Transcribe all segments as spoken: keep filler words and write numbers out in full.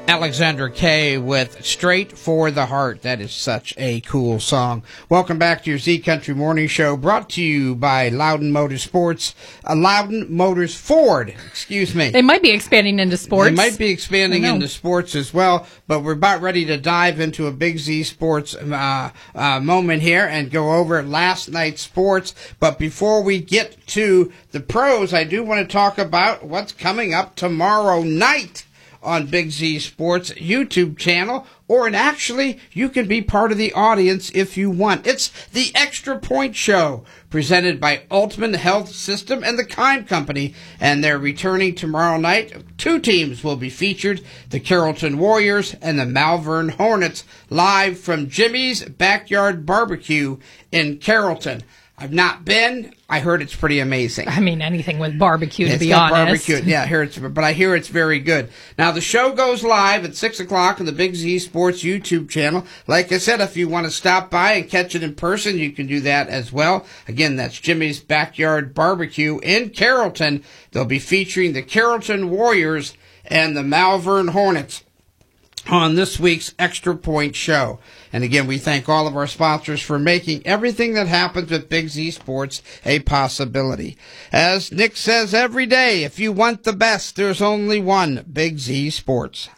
Alexandra Kay with Straight for the Heart. That is such a cool song. Welcome back to your Z Country Morning Show, brought to you by Loudon Motorsports. Uh, Loudon Motors Ford, excuse me. They might be expanding into sports. They might be expanding into sports as well, but we're about ready to dive into a Big Z Sports uh, uh, moment here and go over last night's sports. But before we get to the pros, I do want to talk about what's coming up tomorrow night on Big Z Sports YouTube channel, or and actually, you can be part of the audience if you want. It's the Extra Point Show, presented by Ultimate Health System and the Kime Company, and they're returning tomorrow night. Two teams will be featured, the Carrollton Warriors and the Malvern Hornets, live from Jimmy's Backyard Barbecue in Carrollton. I've not been. I heard it's pretty amazing. I mean, anything with barbecue, to it's be got honest. Barbecue. Yeah, I hear it's, but I hear it's very good. Now, the show goes live at six o'clock on the Big Z Sports YouTube channel. Like I said, if you want to stop by and catch it in person, you can do that as well. Again, that's Jimmy's Backyard Barbecue in Carrollton. They'll be featuring the Carrollton Warriors and the Malvern Hornets on this week's Extra Point Show. And again, we thank all of our sponsors for making everything that happens with Big Z Sports a possibility. As Nick says every day, if you want the best, there's only one Big Z Sports.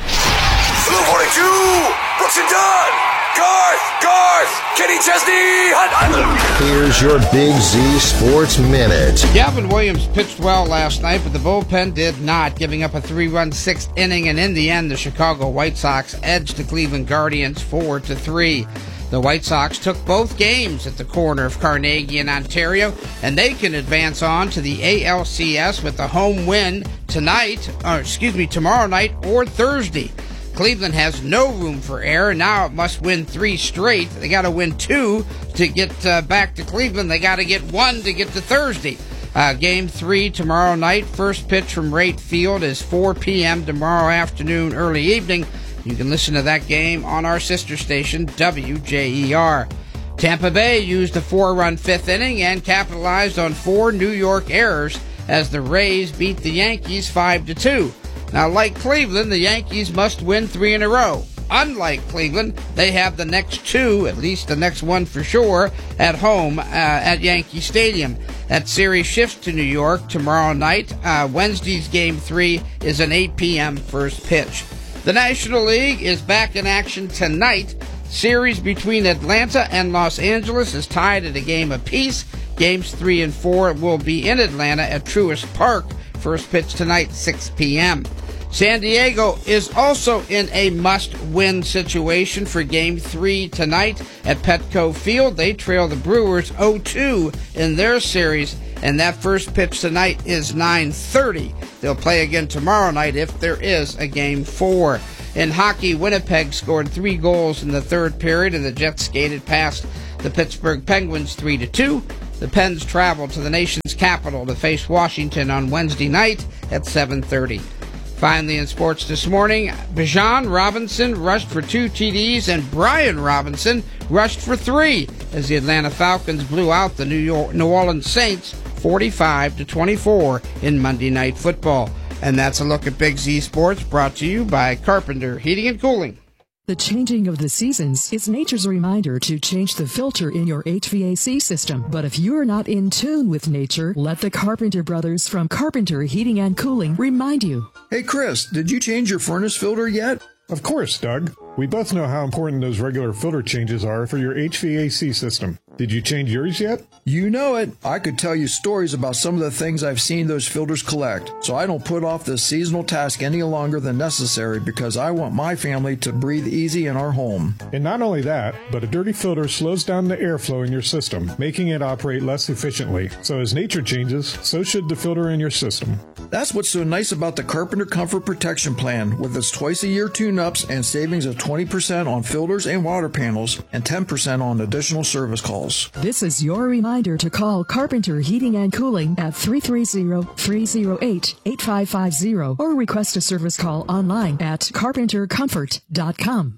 Blue forty-two, Brooks and Dunn, Garth, Garth, Kenny Chesney, Hunt, Hunt. Here's your Big Z Sports Minute. Gavin Williams pitched well last night, but the bullpen did not, giving up a three-run sixth inning, and in the end, the Chicago White Sox edged the Cleveland Guardians four to three. The White Sox took both games at the corner of Carnegie and Ontario, and they can advance on to the A L C S with a home win tonight, or excuse me, tomorrow night or Thursday. Cleveland has no room for error. Now it must win three straight. They got to win two to get uh, back to Cleveland. They got to get one to get to Thursday. Uh, game three tomorrow night. First pitch from Wright Field is four p.m. tomorrow afternoon, early evening. You can listen to that game on our sister station, W J E R. Tampa Bay used a four-run fifth inning and capitalized on four New York errors as the Rays beat the Yankees five to two. Now, like Cleveland, the Yankees must win three in a row. Unlike Cleveland, they have the next two, at least the next one for sure, at home uh, at Yankee Stadium. That series shifts to New York tomorrow night. Uh, Wednesday's Game three is an eight p.m. first pitch. The National League is back in action tonight. Series between Atlanta and Los Angeles is tied at a game apiece. Games three and four will be in Atlanta at Truist Park. First pitch tonight, six p.m. San Diego is also in a must-win situation for Game three tonight at Petco Field. They trail the Brewers oh two in their series, and that first pitch tonight is nine thirty. They'll play again tomorrow night if there is a Game four. In hockey, Winnipeg scored three goals in the third period, and the Jets skated past the Pittsburgh Penguins three to two. The Pens travel to the nation's capital to face Washington on Wednesday night at seven thirty. Finally, in sports this morning, Bijan Robinson rushed for two T Ds and Brian Robinson rushed for three as the Atlanta Falcons blew out the New York, New Orleans Saints forty-five to twenty-four in Monday Night Football. And that's a look at Big Z Sports, brought to you by Carpenter Heating and Cooling. The changing of the seasons is nature's reminder to change the filter in your H V A C system. But if you're not in tune with nature, let the Carpenter brothers from Carpenter Heating and Cooling remind you. Hey, Chris, did you change your furnace filter yet? Of course, Doug. We both know how important those regular filter changes are for your H V A C system. Did you change yours yet? You know it. I could tell you stories about some of the things I've seen those filters collect, so I don't put off this seasonal task any longer than necessary because I want my family to breathe easy in our home. And not only that, but a dirty filter slows down the airflow in your system, making it operate less efficiently. So as nature changes, so should the filter in your system. That's what's so nice about the Carpenter Comfort Protection Plan, with its twice-a-year tune-ups and savings of twenty percent on filters and water panels and ten percent on additional service calls. This is your reminder to call Carpenter Heating and Cooling at three three zero, three zero eight, eight five five zero or request a service call online at carpenter comfort dot com.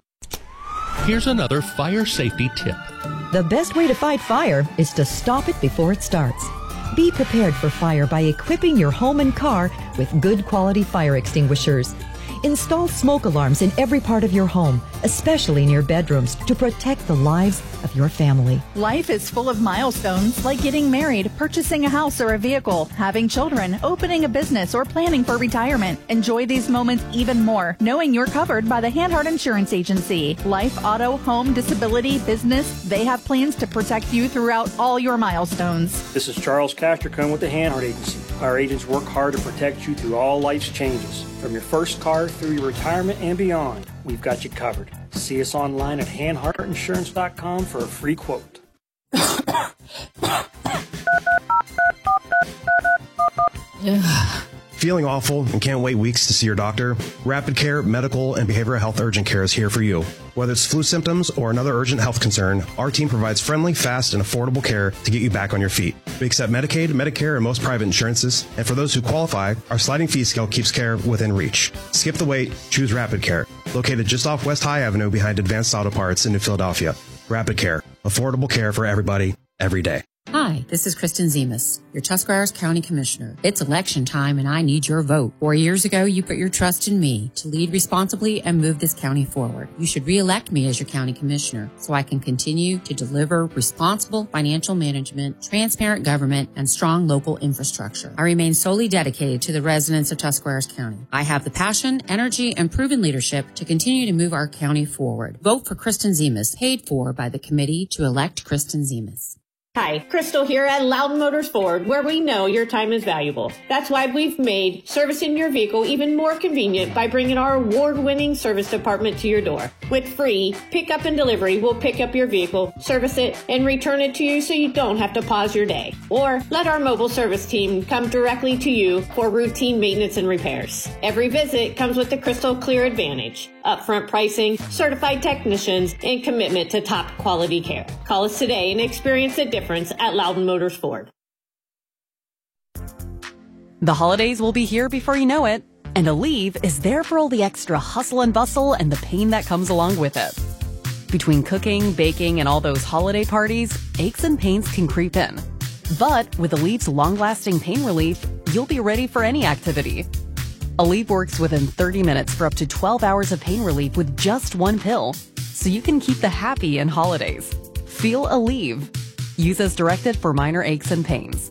Here's another fire safety tip. The best way to fight fire is to stop it before it starts. Be prepared for fire by equipping your home and car with good quality fire extinguishers. Install smoke alarms in every part of your home, especially near bedrooms, to protect the lives of your family. Life is full of milestones like getting married, purchasing a house or a vehicle, having children, opening a business, or planning for retirement. Enjoy these moments even more, knowing you're covered by the Hanhart Insurance Agency. Life, auto, home, disability, business, they have plans to protect you throughout all your milestones. This is Charles Castricone with the Hanhart Agency. Our agents work hard to protect you through all life's changes. From your first car through your retirement and beyond, we've got you covered. See us online at hanhart insurance dot com for a free quote. Feeling awful and can't wait weeks to see your doctor? Rapid Care Medical and Behavioral Health Urgent Care is here for you. Whether it's flu symptoms or another urgent health concern, our team provides friendly, fast, and affordable care to get you back on your feet. We accept Medicaid, Medicare, and most private insurances. And for those who qualify, our sliding fee scale keeps care within reach. Skip the wait. Choose Rapid Care. Located just off West High Avenue behind Advanced Auto Parts in New Philadelphia. Rapid Care. Affordable care for everybody, every day. Hi, this is Kristen Zemas, your Tuscarawas County Commissioner. It's election time and I need your vote. Four years ago, you put your trust in me to lead responsibly and move this county forward. You should re-elect me as your county commissioner so I can continue to deliver responsible financial management, transparent government, and strong local infrastructure. I remain solely dedicated to the residents of Tuscarawas County. I have the passion, energy, and proven leadership to continue to move our county forward. Vote for Kristen Zemas, paid for by the committee to elect Kristen Zemas. Hi, Crystal here at Loudon Motors Ford, where we know your time is valuable. That's why we've made servicing your vehicle even more convenient by bringing our award-winning service department to your door. With free pickup and delivery, we'll pick up your vehicle, service it, and return it to you so you don't have to pause your day. Or let our mobile service team come directly to you for routine maintenance and repairs. Every visit comes with the Crystal Clear Advantage, upfront pricing, certified technicians, and commitment to top quality care. Call us today and experience the difference at Loudon Motors Ford. The holidays will be here before you know it, and Aleve is there for all the extra hustle and bustle and the pain that comes along with it. Between cooking, baking, and all those holiday parties, aches and pains can creep in. But with Aleve's long-lasting pain relief, you'll be ready for any activity. Aleve works within thirty minutes for up to twelve hours of pain relief with just one pill, so you can keep the happy in holidays. Feel Aleve. Use as directed for minor aches and pains.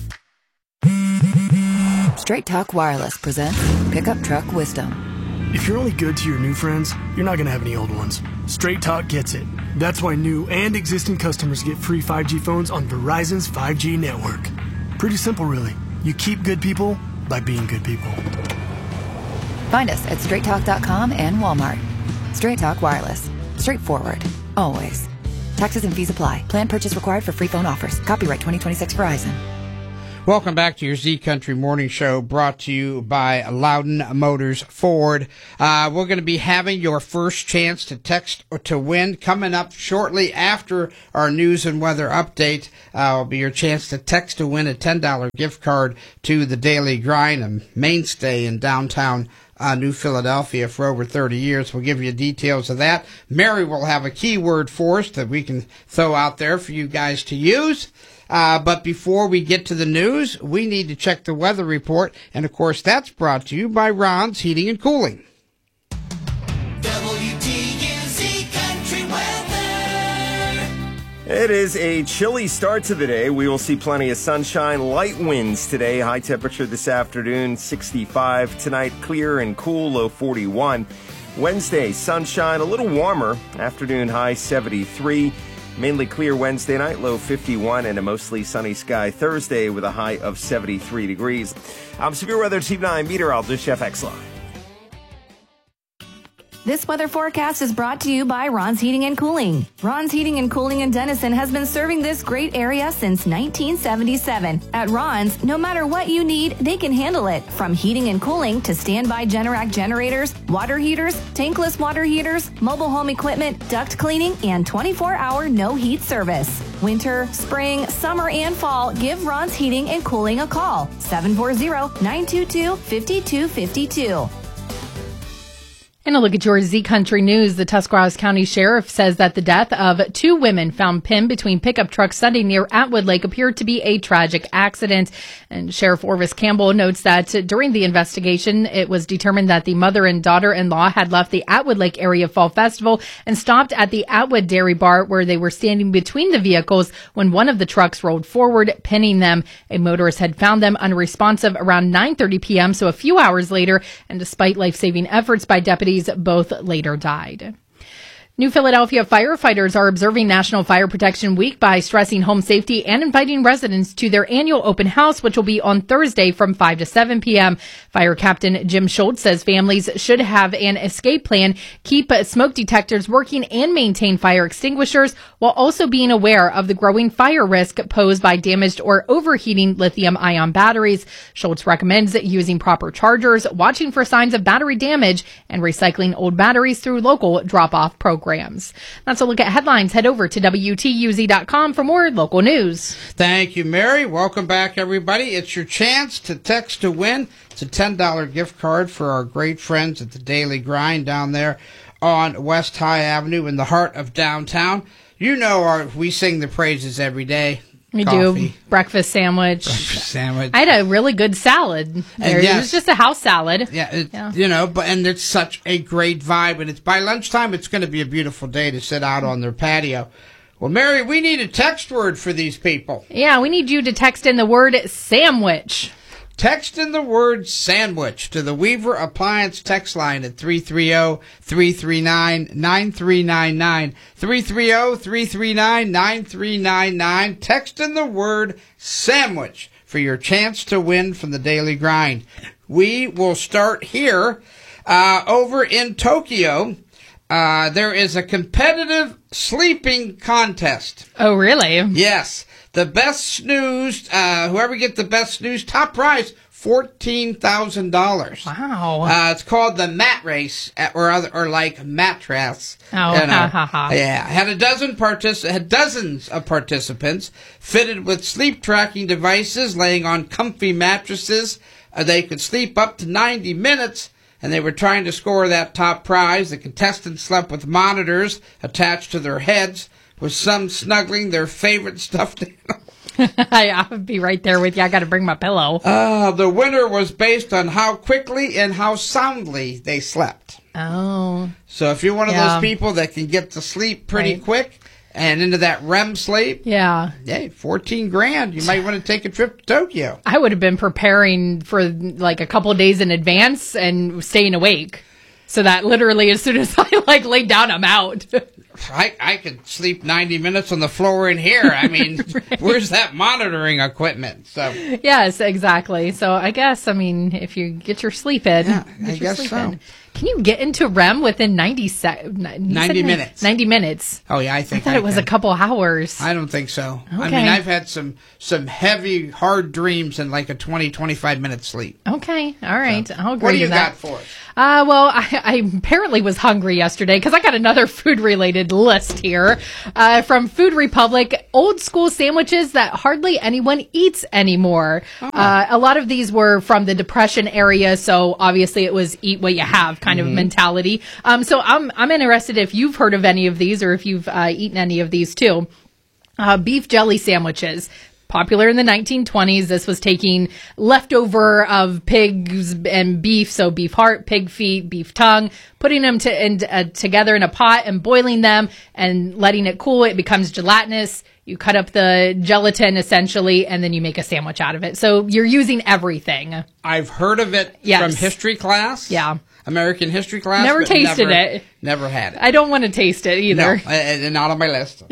Straight Talk Wireless presents Pickup Truck Wisdom. If you're only good to your new friends, you're not going to have any old ones. Straight Talk gets it. That's why new and existing customers get free five G phones on Verizon's five G network. Pretty simple, really. You keep good people by being good people. Find us at straight talk dot com and Walmart. Straight Talk Wireless. Straightforward. Always. Taxes and fees apply. Plan purchase required for free phone offers. Copyright twenty twenty-six Verizon. Welcome back to your Z Country Morning Show, brought to you by Loudon Motors Ford. Uh, we're going to be having your first chance to text to win coming up shortly after our news and weather update. Uh, will be your chance to text to win a ten dollars gift card to the Daily Grind, a mainstay in downtown Uh, New Philadelphia for over thirty years. We'll give you details of that. Mary will have a keyword for us that we can throw out there for you guys to use. Uh, but before we get to the news, we need to check the weather report. And, of course, that's brought to you by Ron's Heating and Cooling. W T U Z Country Weather. It is a chilly start to the day. We will see plenty of sunshine, light winds today. High temperature this afternoon, sixty-five. Tonight, clear and cool, low forty-one. Wednesday, sunshine, a little warmer. Afternoon high, seventy-three. Mainly clear Wednesday night, low fifty-one, and a mostly sunny sky Thursday with a high of seventy-three degrees. I'm Severe Weather Team nine meteorologist Jeff Exline. This weather forecast is brought to you by Ron's Heating and Cooling. Ron's Heating and Cooling in Denison has been serving this great area since nineteen seventy-seven. At Ron's, no matter what you need, they can handle it. From heating and cooling to standby Generac generators, water heaters, tankless water heaters, mobile home equipment, duct cleaning, and twenty-four hour no heat service. Winter, spring, summer, and fall, give Ron's Heating and Cooling a call. seven four zero, nine two two, five two five two. And a look at your Z Country News. The Tuscarawas County Sheriff says that the death of two women found pinned between pickup trucks Sunday near Atwood Lake appeared to be a tragic accident. And Sheriff Orvis Campbell notes that during the investigation, it was determined that the mother and daughter-in-law had left the Atwood Lake Area Fall Festival and stopped at the Atwood Dairy Bar, where they were standing between the vehicles when one of the trucks rolled forward, pinning them. A motorist had found them unresponsive around nine thirty p.m., so a few hours later, and despite life-saving efforts by deputies, both later died. New Philadelphia firefighters are observing National Fire Protection Week by stressing home safety and inviting residents to their annual open house, which will be on Thursday from five to seven p.m. Fire Captain Jim Schultz says families should have an escape plan, keep smoke detectors working, and maintain fire extinguishers, while also being aware of the growing fire risk posed by damaged or overheating lithium-ion batteries. Schultz recommends using proper chargers, watching for signs of battery damage, and recycling old batteries through local drop-off programs. That's a look at headlines. Head over to W T U Z dot com for more local news. Thank you, Mary. Welcome back, everybody. It's your chance to text to win. It's a ten dollars gift card for our great friends at the Daily Grind down there on West High Avenue in the heart of downtown. You know our, we sing the praises every day. We Coffee. do. Breakfast sandwich. Breakfast sandwich. I had a really good salad there. yes, it was just a house salad. Yeah, it, yeah, you know, but and it's such a great vibe. And it's by lunchtime, it's going to be a beautiful day to sit out on their patio. Well, Mary, we need a text word for these people. Yeah, we need you to text in the word sandwich. Text in the word sandwich to the Weaver Appliance text line at three three zero, three three nine, nine three nine nine. three three zero, three three nine, nine three nine nine. Text in the word sandwich for your chance to win from the Daily Grind. We will start here uh, over in Tokyo. Uh, there is a competitive sleeping contest. Oh, really? Yes. The best snooze, uh, whoever gets the best snooze, top prize, fourteen thousand dollars. Wow. Uh, it's called the Mat Race, or other, or like Mattress. Oh, you know. ha, ha, ha. Yeah. Had a dozen partic- had dozens of participants fitted with sleep tracking devices laying on comfy mattresses. Uh, they could sleep up to ninety minutes. And they were trying to score that top prize. The contestants slept with monitors attached to their heads, with some snuggling their favorite stuffed animal. I would be right there with you. I got to bring my pillow. Uh, the winner was based on how quickly and how soundly they slept. Oh. So if you're one of yeah. those people that can get to sleep pretty right. quick and into that R E M sleep, yeah, hey, fourteen grand. You might want to take a trip to Tokyo. I would have been preparing for like a couple of days in advance and staying awake, so that literally as soon as I like lay down, I'm out. I, I could sleep ninety minutes on the floor in here. I mean, right. Where's that monitoring equipment? So yes, exactly. So I guess, I mean, if you get your sleep in, yeah, I guess sleep so. In. Can you get into R E M within ninety se- ninety minutes? ninety minutes. Oh yeah, I think I thought I it was can. a couple hours. I don't think so. Okay. I mean, I've had some some heavy, hard dreams and like a twenty, twenty-five minute sleep. Okay, all right. So, I'll agree what do you to that. got for us? Uh, well, I, I apparently was hungry yesterday because I got another food-related list here uh, from Food Republic. Old school sandwiches that hardly anyone eats anymore. Oh. Uh, a lot of these were from the Depression area, so obviously it was eat what you have kind mm-hmm. of mentality. Um, so I'm I'm interested if you've heard of any of these or if you've uh, eaten any of these too. Uh, beef jelly sandwiches. Popular in the nineteen twenties. This was taking leftover of pigs and beef, so beef heart, pig feet, beef tongue, putting them to, in, uh, together in a pot and boiling them and letting it cool. It becomes gelatinous. You cut up the gelatin essentially, and then you make a sandwich out of it. So you're using everything. I've heard of it yes. from history class. Yeah. American history class. Never tasted never, it. Never had it. I don't want to taste it either. No, and not on my list.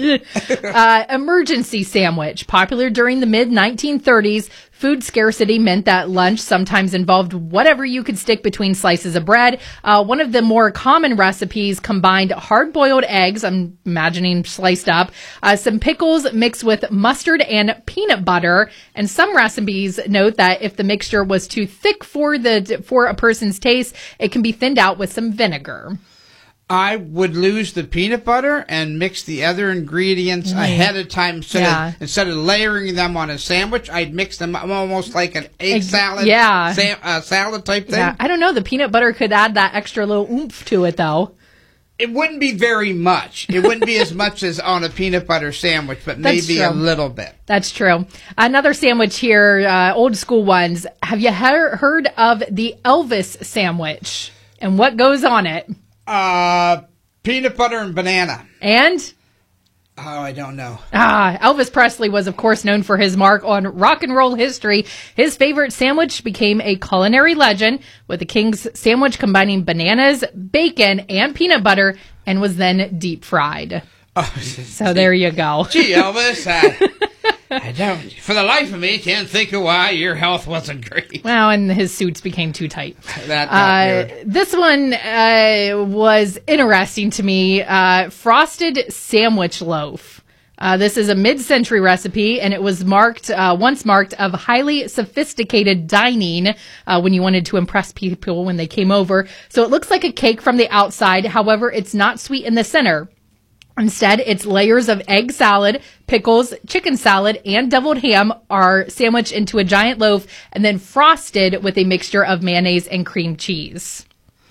uh, emergency sandwich. Popular during the mid nineteen thirties. Food scarcity meant that lunch sometimes involved whatever you could stick between slices of bread. Uh, one of the more common recipes combined hard-boiled eggs, I'm imagining sliced up, uh, some pickles mixed with mustard and peanut butter. And some recipes note that if the mixture was too thick for the for a person's taste, it can be thinned out with some vinegar. I would lose the peanut butter and mix the other ingredients mm. ahead of time. Instead, yeah. of, instead of layering them on a sandwich, I'd mix them almost like an egg Ex- salad, yeah. sam- uh, salad type thing. Yeah. I don't know. The peanut butter could add that extra little oomph to it, though. It wouldn't be very much. It wouldn't be as much as on a peanut butter sandwich, but maybe a little bit. That's true. Another sandwich here, uh, old school ones. Have you he- heard of the Elvis sandwich and what goes on it? Uh, peanut butter and banana. And? Oh, I don't know. Ah, Elvis Presley was, of course, known for his mark on rock and roll history. His favorite sandwich became a culinary legend, with the King's sandwich combining bananas, bacon, and peanut butter, and was then deep fried. Oh, so there you go. Gee, Elvis, I, I don't, for the life of me, can't think of why your health wasn't great. Well, and his suits became too tight. That, uh, this one uh, was interesting to me. Uh, frosted sandwich loaf. Uh, this is a mid-century recipe, and it was marked uh, once marked of highly sophisticated dining uh, when you wanted to impress people when they came over. So it looks like a cake from the outside. However, it's not sweet in the center. Instead, it's layers of egg salad, pickles, chicken salad, and deviled ham are sandwiched into a giant loaf and then frosted with a mixture of mayonnaise and cream cheese.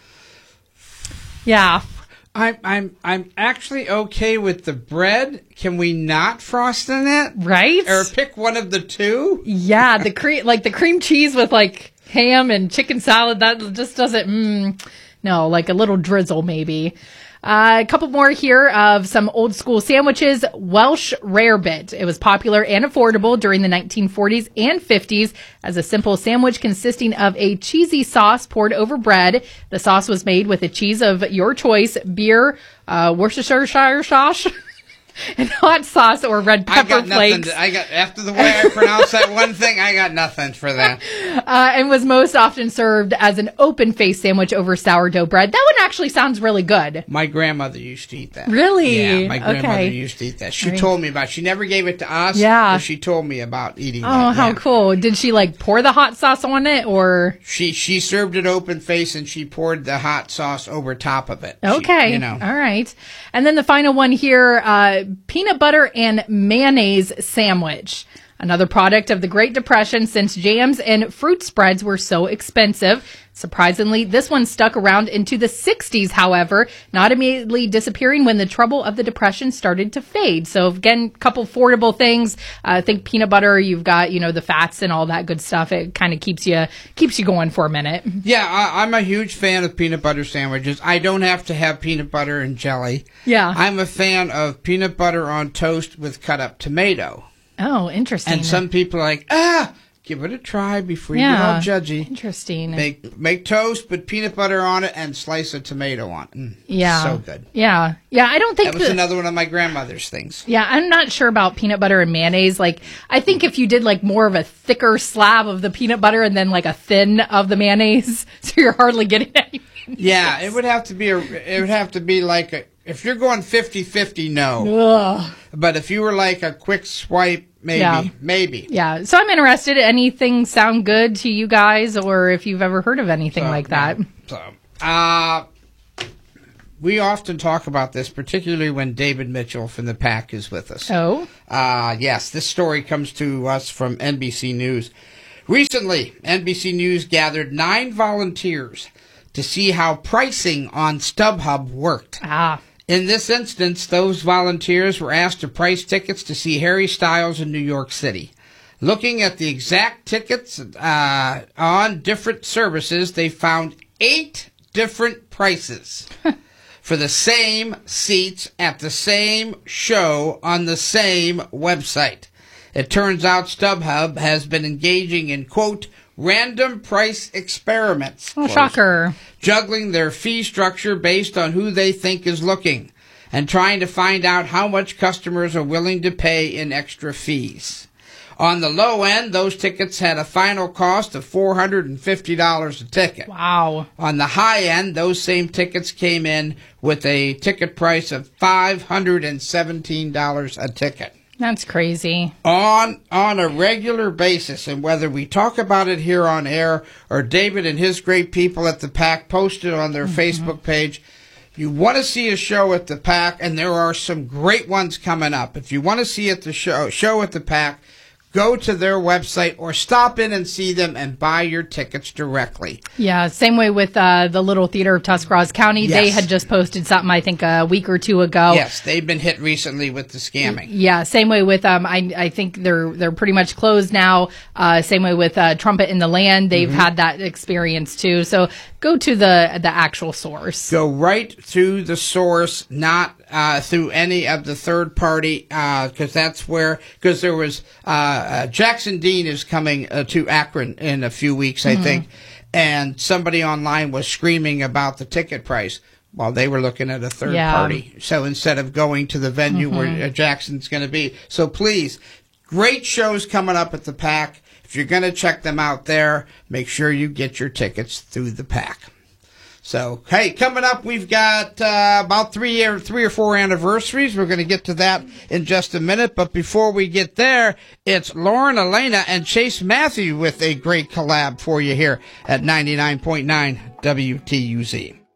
Yeah. I'm I'm I'm actually okay with the bread. Can we not frost in it? Right? Or pick one of the two? Yeah, the cre- like the cream cheese with like ham and chicken salad, that just doesn't, mm, no, like a little drizzle maybe. Uh, a couple more here of some old school sandwiches. Welsh Rarebit. It was popular and affordable during the nineteen forties and fifties as a simple sandwich consisting of a cheesy sauce poured over bread. The sauce was made with a cheese of your choice, beer, uh, Worcestershire sauce, and hot sauce or red pepper I got flakes. To, I got after the way I pronounced that one thing, I got nothing for that. Uh, and was most often served as an open-faced sandwich over sourdough bread. That one actually sounds really good. My grandmother used to eat that. Really? Yeah, my grandmother okay. used to eat that. She right. told me about it. She never gave it to us. Yeah. But she told me about eating oh, that. Oh, how yeah. cool. Did she, like, pour the hot sauce on it, or? She she served it open-faced, and she poured the hot sauce over top of it. Okay. She, you know. All right. And then the final one here, uh, peanut butter and mayonnaise sandwich. Another product of the Great Depression, since jams and fruit spreads were so expensive. Surprisingly, this one stuck around into the sixties, however, not immediately disappearing when the trouble of the Depression started to fade. So again, a couple affordable things. Uh, I think peanut butter, you've got, you know, the fats and all that good stuff. It kind of keeps you keeps you going for a minute. Yeah, I, I'm a huge fan of peanut butter sandwiches. I don't have to have peanut butter and jelly. Yeah. I'm a fan of peanut butter on toast with cut up tomato. Oh, interesting. And some people are like, ah, give it a try before you yeah. get all judgy. Interesting. Make make toast, put peanut butter on it, and slice a tomato on it. Mm, yeah. So good. Yeah. Yeah, I don't think that was the, another one of my grandmother's things. Yeah, I'm not sure about peanut butter and mayonnaise. Like, I think if you did like more of a thicker slab of the peanut butter and then like a thin of the mayonnaise, so you're hardly getting any. Yeah, it would have to be a. It would have to be like a. If you're going fifty-fifty, no. Ugh. But if you were like a quick swipe, maybe, yeah. maybe. Yeah. So I'm interested. Anything sound good to you guys, or if you've ever heard of anything so, like that? Yeah. So, uh, we often talk about this, particularly when David Mitchell from the Pack is with us. Oh? Uh, yes, this story comes to us from N B C News. Recently, N B C News gathered nine volunteers to see how pricing on StubHub worked. Ah. In this instance, those volunteers were asked to price tickets to see Harry Styles in New York City. Looking at the exact tickets uh, on different services, they found eight different prices for the same seats at the same show on the same website. It turns out StubHub has been engaging in, quote, random price experiments. Oh, shocker. Juggling their fee structure based on who they think is looking and trying to find out how much customers are willing to pay in extra fees. On the low end, those tickets had a final cost of four hundred fifty dollars a ticket. Wow. On the high end, those same tickets came in with a ticket price of five hundred seventeen dollars a ticket. That's crazy. On on a regular basis, and whether we talk about it here on air or David and his great people at the Pack posted on their mm-hmm. Facebook page, You want to see a show at the Pack, and there are some great ones coming up. If you want to see it the show show at the Pack, go to their website or stop in and see them and buy your tickets directly. Yeah, same way with uh, the Little Theater of Tuscarawas County. Yes. They had just posted something, I think, a week or two ago. Yes, they've been hit recently with the scamming. Yeah, same way with, um, I, I think they're they're pretty much closed now. Uh, same way with uh, Trumpet in the Land. They've Mm-hmm. had that experience too. So go to the the actual source. Go right to the source, not uh, through any of the third party, because uh, that's where, because there was, uh, uh, Jackson Dean is coming uh, to Akron in a few weeks, I Mhm. think, and somebody online was screaming about the ticket price. Well, they were looking at a third Yeah. party. So instead of going to the venue Mhm. where uh, Jackson's going to be. So please, great shows coming up at the Pack. If you're going to check them out there, make sure you get your tickets through the Pack. So, hey, coming up, we've got uh, about three or three or four anniversaries. We're going to get to that in just a minute. But before we get there, it's Lauren Elena and Chase Matthew with a great collab for you here at ninety-nine point nine W T U Z.